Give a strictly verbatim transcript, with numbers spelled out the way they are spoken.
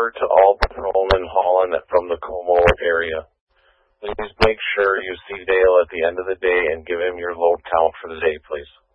over to all patrolmen hauling from the Como area. Please make sure you see Dale at the end of the day and give him your load count for the day, please.